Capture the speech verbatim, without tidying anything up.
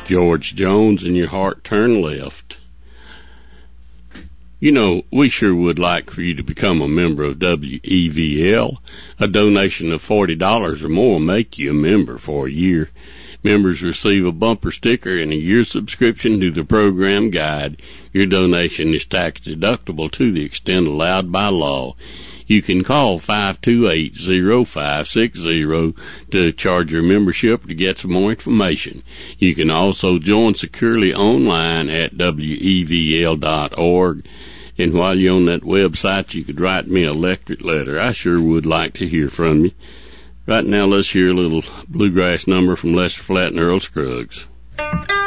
George Jones and Your Heart Turn Left. You know, we sure would like for you to become a member of W E V L. A donation of forty dollars or more will make you a member for a year. Members receive a bumper sticker and a year's subscription to the program guide. Your donation is tax deductible to the extent allowed by law. You can call five two eight, zero five six zero to charge your membership to get some more information. You can also join securely online at W E V L dot org. And while you're on that website, you could write me an electric letter. I sure would like to hear from you. Right now, let's hear a little bluegrass number from Lester Flatt and Earl Scruggs.